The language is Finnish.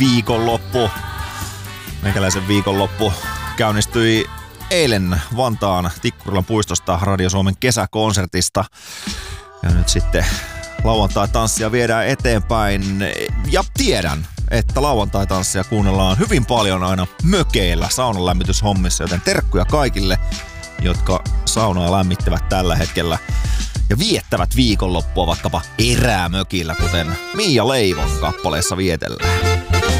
viikonloppu. Meikäläisen viikonloppu käynnistyi eilen Vantaan Tikkurilan puistosta Radio Suomen kesäkonsertista. Ja nyt sitten lauantai-tanssia viedään eteenpäin. Ja tiedän, että lauantai-tanssia kuunnellaan hyvin paljon aina mökeillä saunan lämmityshommissa, joten terkkuja kaikille, jotka saunaa lämmittävät tällä hetkellä ja viettävät viikonloppua vaikkapa erämökillä, kuten Mia Leivon kappaleessa vietellään.